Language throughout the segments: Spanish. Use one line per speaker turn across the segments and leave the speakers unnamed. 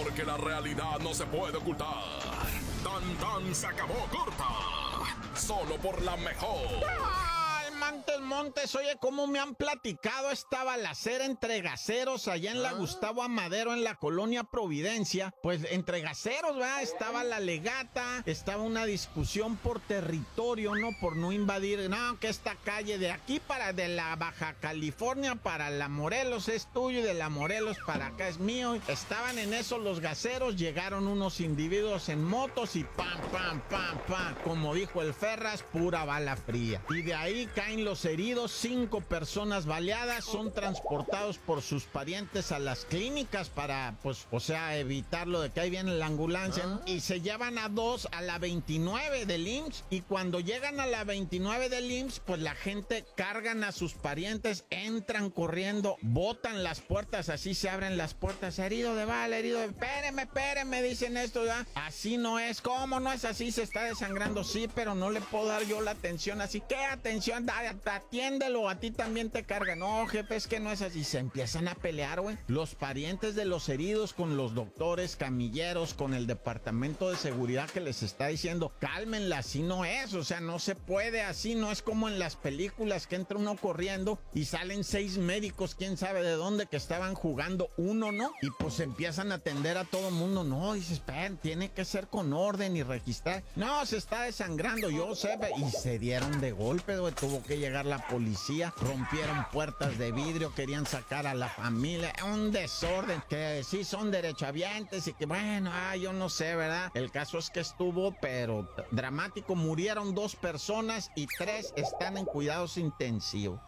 Porque la realidad no se puede ocultar. Tan tan se acabó corta. Solo por la mejor.
Montes, oye, ¿cómo me han platicado esta balacera entre gaseros allá en la Gustavo Amadero, en la colonia Providencia? Pues entre gaseros, ¿verdad? Estaba la legata, estaba una discusión por territorio, ¿no? Por no invadir, no, que esta calle de aquí de la Baja California para la Morelos es tuyo y de la Morelos para acá es mío. Estaban en eso los gaseros, llegaron unos individuos en motos y pam, pam, pam, pam. Como dijo el Ferras, pura bala fría. Y de ahí caen los heridos, 5 personas baleadas, son transportados por sus parientes a las clínicas para, pues, o sea, evitarlo de que ahí viene la ambulancia, ¿no? Y se llevan a 2 a la 29 del IMSS, y cuando llegan a la 29 del IMSS, pues la gente cargan a sus parientes, entran corriendo, botan las puertas, así se abren las puertas, herido de bala, herido de... Espéreme, dicen esto, ¿ya? Así no es, ¿cómo no es así? Se está desangrando, sí, pero no le puedo dar yo la atención así. ¿Qué atención? Atiéndelo, a ti también te cargan. No, jefe, es que no es así. Se empiezan a pelear, güey. Los parientes de los heridos con los doctores, camilleros, con el departamento de seguridad que les está diciendo, cálmenla, así no es, o sea, no se puede así, no es como en las películas que entra uno corriendo y salen 6 médicos, quién sabe de dónde, que estaban jugando uno, ¿no? Y pues empiezan a atender a todo mundo. No, dices, esperen, tiene que ser con orden y registrar. No, se está desangrando, yo sé, y se dieron de golpe, güey. Tuvo que llegar la policía, rompieron puertas de vidrio, querían sacar a la familia, un desorden, que sí son derechohabientes y que bueno, yo no sé, ¿verdad? El caso es que estuvo, pero dramático, murieron 2 personas y 3 están en cuidados intensivos.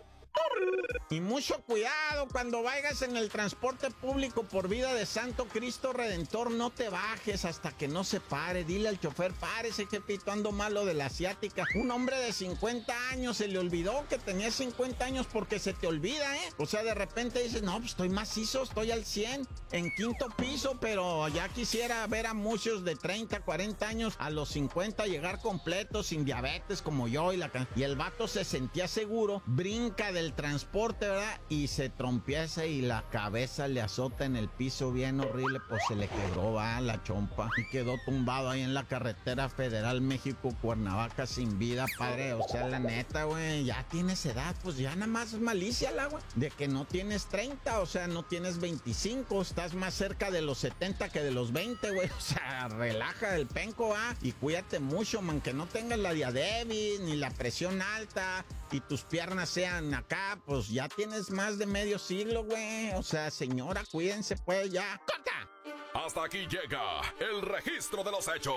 Y mucho cuidado cuando vayas en el transporte público por vida de Santo Cristo Redentor, no te bajes hasta que no se pare. Dile al chofer, párese, jefito, ando malo de la asiática. Un hombre de 50 años, se le olvidó que tenía 50 años porque se te olvida, ¿eh? O sea, de repente dices, no, pues estoy macizo, estoy al 100, en 5º piso, pero ya quisiera ver a muchos de 30, 40 años a los 50 llegar completos, sin diabetes como yo. Y el vato se sentía seguro, brinca del transporte, ¿verdad? Y se trompieza y la cabeza le azota en el piso bien horrible, pues se le quebró, la chompa, y quedó tumbado ahí en la carretera federal México-Cuernavaca sin vida, padre. O sea, la neta, güey, ya tienes edad, pues ya nada más malicia la güey, de que no tienes 30, o sea, no tienes 25, estás más cerca de los 70 que de los 20, güey. O sea, relaja el penco, y cuídate mucho, man, que no tengas la diabetes ni la presión alta y tus piernas sean acá, pues ya tienes más de medio siglo, güey. O sea, señora, cuídense, pues, ya. ¡Corta!
Hasta aquí llega el registro de los hechos.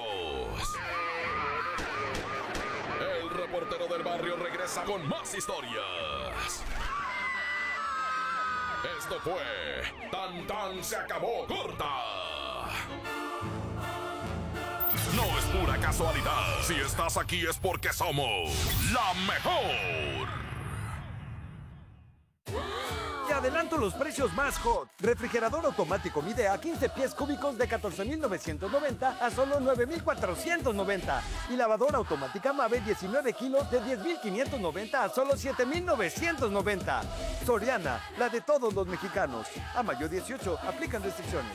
El reportero del barrio regresa con más historias. Esto fue Tan Tan se acabó corta. No es pura casualidad. Si estás aquí es porque somos la mejor.
Te adelanto los precios más hot. Refrigerador automático Midea 15 pies cúbicos de 14,990 a solo 9,490. Y lavadora automática Mave 19 kilos de 10,590 a solo 7,990. Soriana, la de todos los mexicanos. A mayo 18, aplican restricciones.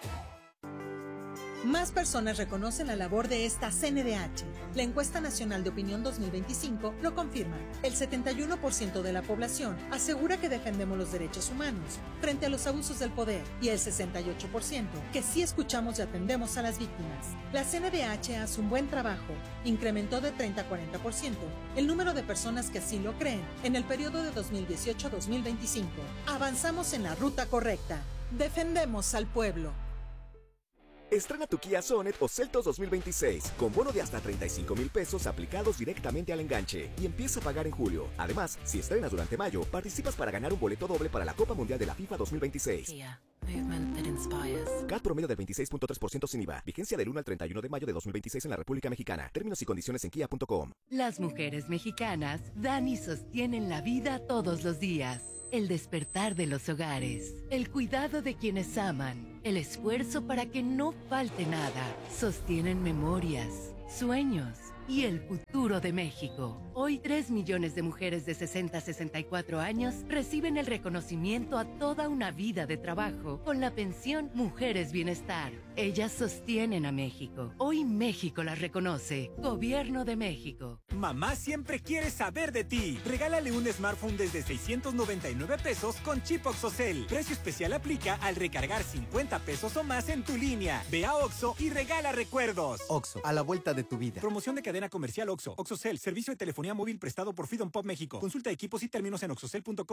Más personas reconocen la labor de esta CNDH. La encuesta nacional de opinión 2025 lo confirma. El 71% de la población asegura que defendemos los derechos humanos frente a los abusos del poder y el 68% que sí escuchamos y atendemos a las víctimas. La CNDH hace un buen trabajo. Incrementó de 30 a 40% el número de personas que así lo creen en el periodo de 2018 a 2025. Avanzamos en la ruta correcta. Defendemos al pueblo.
Estrena tu Kia Sonet o Seltos 2026 con bono de hasta 35,000 pesos aplicados directamente al enganche y empieza a pagar en julio. Además, si estrenas durante mayo, participas para ganar un boleto doble para la Copa Mundial de la FIFA 2026.
Kia, movement that inspires.
CAT promedio del 26.3% sin IVA. Vigencia del 1 al 31 de mayo de 2026 en la República Mexicana. Términos y condiciones en kia.com.
Las mujeres mexicanas dan y sostienen la vida todos los días. El despertar de los hogares, el cuidado de quienes aman, el esfuerzo para que no falte nada, sostienen memorias, sueños, y el futuro de México. Hoy 3 millones de mujeres de 60 a 64 años reciben el reconocimiento a toda una vida de trabajo con la pensión Mujeres Bienestar. Ellas sostienen a México. Hoy México las reconoce. Gobierno de México.
Mamá siempre quiere saber de ti. Regálale un smartphone desde 699 pesos con chip OXXOCEL. Precio especial aplica al recargar 50 pesos o más en tu línea. Ve a OXXO y regala recuerdos.
OXXO, a la vuelta de tu vida.
Promoción de cadena comercial OXXO. OXXOCEL, servicio de telefonía móvil prestado por Freedom Pop México. Consulta equipos y términos en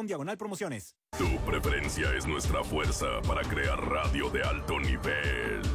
oxxocel.com/promociones.
Tu preferencia es nuestra fuerza para crear radio de alto nivel.